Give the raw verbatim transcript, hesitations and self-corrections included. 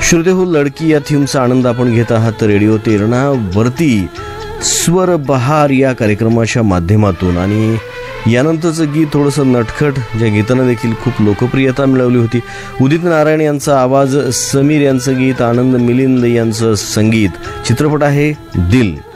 श्रोते हो, लडकी या थीमचा आनंद आपण घेत आहात रेडिओ तेरणा वरती स्वर बहार या कार्यक्रमाच्या माध्यमातून. आणि यानंतरचं गीत थोडंसं नटखट, ज्या गीतानं देखील खूप लोकप्रियता मिळवली होती. उदित नारायण यांचा आवाज, समीर यांचं गीत, आनंद मिलिंद यांचं संगीत. चित्रपट आहे दिल.